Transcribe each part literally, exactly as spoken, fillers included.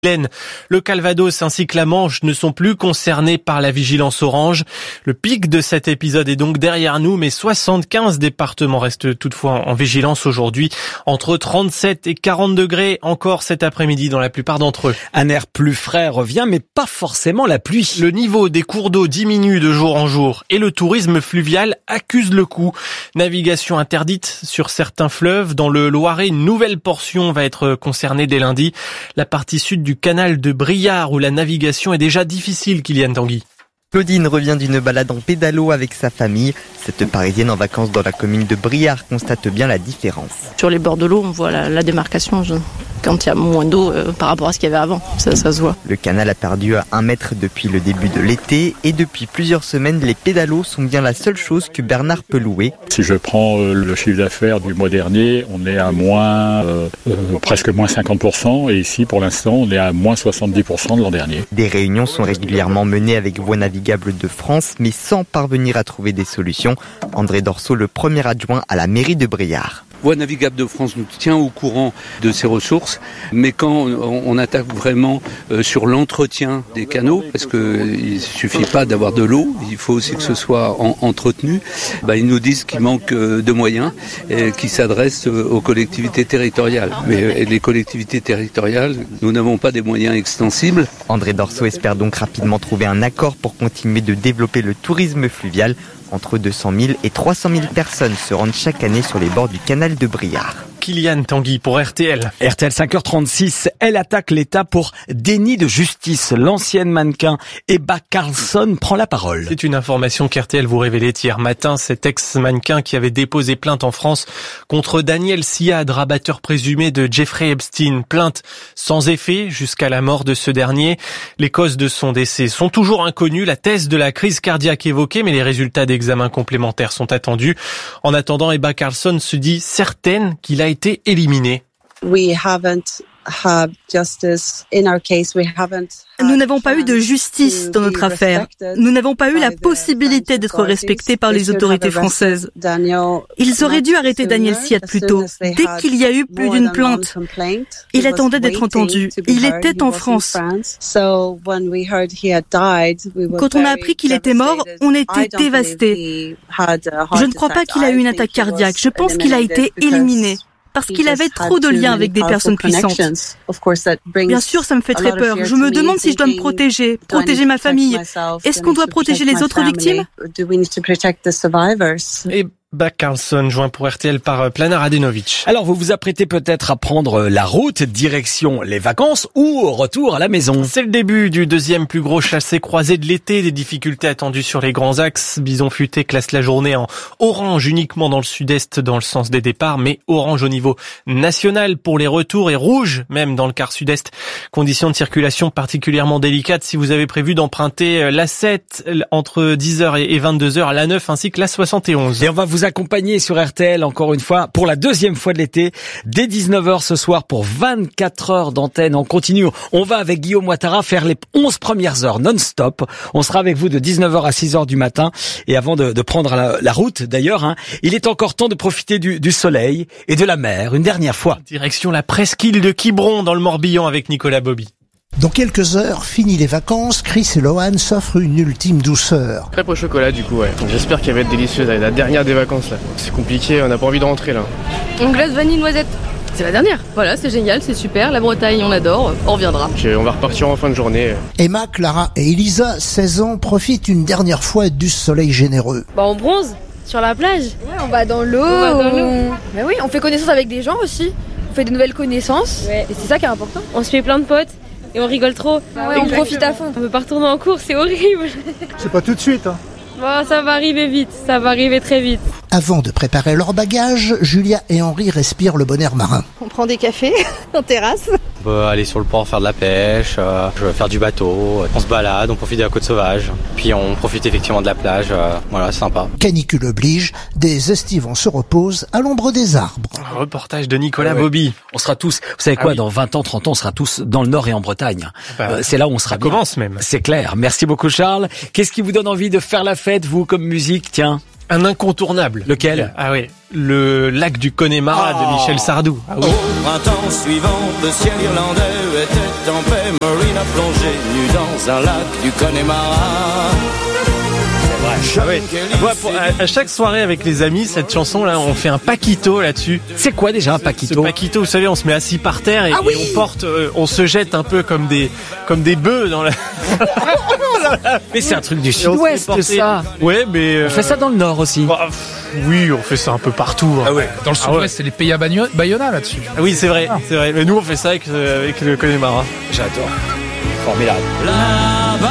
Le Calvados ainsi que la Manche ne sont plus concernés par la vigilance orange. Le pic de cet épisode est donc derrière nous, mais soixante-quinze départements restent toutefois en vigilance aujourd'hui. Entre trente-sept et quarante degrés encore cet après-midi dans la plupart d'entre eux. Un air plus frais revient, mais pas forcément la pluie. Le niveau des cours d'eau diminue de jour en jour et le tourisme fluvial accuse le coup. Navigation interdite sur certains fleuves. Dans le Loiret, une nouvelle portion va être concernée dès lundi. La partie sud du du canal de Briare où la navigation est déjà difficile, Kylian Tanguy. Claudine revient d'une balade en pédalo avec sa famille. Cette Parisienne en vacances dans la commune de Briare constate bien la différence. Sur les bords de l'eau, on voit la, la démarcation je, quand il y a moins d'eau euh, par rapport à ce qu'il y avait avant. Ça, ça se voit. Le canal a perdu à un mètre depuis le début de l'été et depuis plusieurs semaines, les pédalos sont bien la seule chose que Bernard peut louer. Si je prends le chiffre d'affaires du mois dernier, on est à moins, euh, euh, presque moins cinquante pour cent et ici pour l'instant on est à moins soixante-dix pour cent de l'an dernier. Des réunions sont régulièrement menées avec Voies navigables de France mais sans parvenir à trouver des solutions. André Dorceau, le premier adjoint à la mairie de Briare. Voies navigables de France nous tient au courant de ces ressources, mais quand on attaque vraiment sur l'entretien des canaux, parce qu'il ne suffit pas d'avoir de l'eau, il faut aussi que ce soit en, entretenu, bah ils nous disent qu'il manque de moyens et qu'ils s'adressent aux collectivités territoriales. Mais les collectivités territoriales, nous n'avons pas des moyens extensibles. André Dorceau espère donc rapidement trouver un accord pour continuer de développer le tourisme fluvial. Entre deux cent mille et trois cent mille personnes se rendent chaque année sur les bords du canal de Briare. Kylian Tanguy pour R T L. R T L cinq heures trente-six, elle attaque l'État pour déni de justice. L'ancienne mannequin Ebba Carlsson prend la parole. C'est une information qu'R T L vous révélait hier matin. Cet ex-mannequin qui avait déposé plainte en France contre Daniel Siad, rabatteur présumé de Jeffrey Epstein. Plainte sans effet jusqu'à la mort de ce dernier. Les causes de son décès sont toujours inconnues. La thèse de la crise cardiaque évoquée, mais les résultats d'examens complémentaires sont attendus. En attendant, Ebba Carlsson se dit certaine qu'il a été éliminé. We haven't had justice in our case. We haven't Nous n'avons pas eu de justice dans notre affaire. Nous n'avons pas eu la possibilité d'être respectés par les autorités françaises. Ils auraient dû arrêter Daniel Siad plus tôt, dès qu'il y a eu plus d'une plainte. Il attendait d'être entendu. Il était en France. Quand on a appris qu'il était mort, on était dévastés. Je ne crois pas qu'il a eu une attaque cardiaque. Je pense qu'il a été éliminé. Parce qu'il avait trop de liens avec des personnes puissantes. Bien sûr, ça me fait très peur. Je me demande si je dois me protéger, protéger ma famille. Est-ce qu'on doit protéger les autres victimes ? Et Ebba Carlsson, joint pour R T L par Planar Radenovic. Alors, vous vous apprêtez peut-être à prendre la route, direction les vacances ou au retour à la maison. C'est le début du deuxième plus gros chassé-croisé de l'été. Des difficultés attendues sur les grands axes. Bison Futé classe la journée en orange uniquement dans le sud-est dans le sens des départs, mais orange au niveau national pour les retours et rouge même dans le quart sud-est. Conditions de circulation particulièrement délicates si vous avez prévu d'emprunter l'A sept entre dix heures et vingt-deux heures, l'A neuf ainsi que l'A soixante et onze. Et on va vous accompagner sur R T L encore une fois pour la deuxième fois de l'été dès dix-neuf heures ce soir pour vingt-quatre heures d'antenne. On continue, on va avec Guillaume Ouattara faire les onze premières heures non-stop. On sera avec vous de dix-neuf heures à six heures du matin et avant de, de prendre la, la route d'ailleurs, hein, il est encore temps de profiter du, du soleil et de la mer une dernière fois. Direction la presqu'île de Quiberon dans le Morbihan avec Nicolas Bobby. Dans quelques heures, fini les vacances, Chris et Lohan s'offrent une ultime douceur. Crêpe au chocolat du coup, ouais. J'espère qu'elle va être délicieuse, la dernière des vacances là. C'est compliqué, on n'a pas envie de rentrer là. On glace vanille noisette. C'est la dernière. Voilà, c'est génial, c'est super. La Bretagne, on adore. On reviendra. Okay, on va repartir en fin de journée. Emma, Clara et Elisa, seize ans, profitent une dernière fois du soleil généreux. Bah on bronze sur la plage. Ouais, on va dans l'eau. On va dans l'eau. On... Bah oui, on fait connaissance avec des gens aussi. On fait de nouvelles connaissances. Ouais. Et c'est ça qui est important. On se fait plein de potes. Et on rigole trop. Ah ouais, on profite à fond. On peut pas retourner en cours, c'est horrible. C'est pas tout de suite, hein. Bon, ça va arriver vite, ça va arriver très vite. Avant de préparer leur bagage, Julia et Henri respirent le bon air marin. On prend des cafés en terrasse. On peut aller sur le port faire de la pêche, euh, faire du bateau, on se balade, on profite de la côte sauvage, puis on profite effectivement de la plage, euh, voilà, c'est sympa. Canicule oblige, des estivants se reposent à l'ombre des arbres. Un reportage de Nicolas ouais, Bobby. Ouais. On sera tous, vous savez quoi, ah oui. Dans vingt ans, trente ans, on sera tous dans le Nord et en Bretagne. Bah, euh, c'est là où on sera ça bien. Commence même. C'est clair. Merci beaucoup Charles. Qu'est-ce qui vous donne envie de faire la fête, vous, comme musique, tiens? Un incontournable. Lequel? Ah oui, le lac du Connemara oh. de Michel Sardou. Ah oui. Au printemps suivant, le ciel irlandais était en paix. Marine a plongé nue dans un lac du Connemara. Ah ouais. Ouais, pour, à, à chaque soirée avec les amis, cette chanson là, on fait un paquito là-dessus. C'est quoi déjà un paquito? Ce paquito, vous savez, on se met assis par terre et, ah oui et on porte, euh, on se jette un peu comme des, comme des bœufs dans la. Mais c'est un truc du sud-ouest, ça. Ouais, mais euh... on fait ça dans le nord aussi. Bah, oui, on fait ça un peu partout. Hein. Ah ouais. Dans le sud-ouest, ah ouais. c'est les pays à Bayona là-dessus. Ah oui, c'est vrai, ah. c'est vrai. Mais nous, on fait ça avec, euh, avec le Connemara. J'adore. Formidable. Là-bas,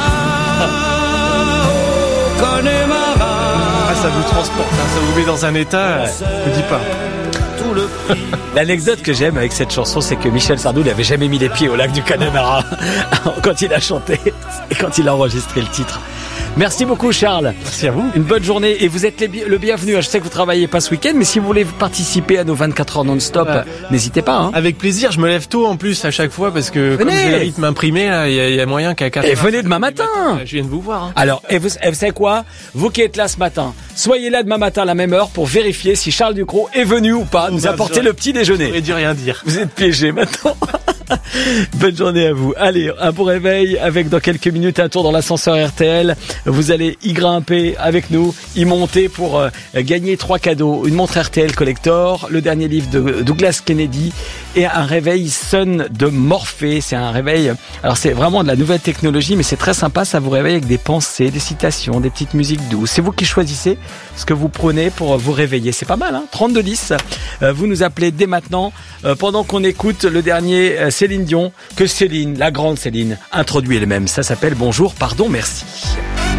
au Connemara. Ah, ça vous transporte, hein, ça vous met dans un état. Je vous dis pas. L'anecdote que j'aime avec cette chanson, c'est que Michel Sardou n'avait jamais mis les pieds au lac du Connemara quand il a chanté et quand il a enregistré le titre. Merci beaucoup Charles. Merci à vous. Une bonne journée et vous êtes les, le bienvenu. Je sais que vous travaillez pas ce week-end, mais si vous voulez participer à nos vingt-quatre heures non-stop, ouais. n'hésitez pas. Hein. Avec plaisir, je me lève tôt en plus à chaque fois parce que venez. Comme j'ai le rythme imprimé, il y, y a moyen qu'à quatre heures. Et venez demain matin. matin. Je viens de vous voir. Hein. Alors, et vous, et vous savez quoi? Vous qui êtes là ce matin, soyez là demain matin à la même heure pour vérifier si Charles Ducrot est venu ou pas nous apporter le petit déjeuner. Je dû rien dire. Vous êtes piégés maintenant. Bonne journée à vous. Allez, un bon réveil avec dans quelques minutes un tour dans l'ascenseur R T L. Vous allez y grimper avec nous, y monter pour euh, gagner trois cadeaux. Une montre R T L Collector, le dernier livre de Douglas Kennedy et un réveil Sun de Morphée. C'est un réveil, alors c'est vraiment de la nouvelle technologie, mais c'est très sympa. Ça vous réveille avec des pensées, des citations, des petites musiques douces. C'est vous qui choisissez ce que vous prenez pour vous réveiller. C'est pas mal, hein. trente-deux dix. Euh, vous nous appelez dès maintenant euh, pendant qu'on écoute le dernier euh, Céline Dion, que Céline, la grande Céline, introduit elle-même. Ça s'appelle Bonjour, pardon, merci.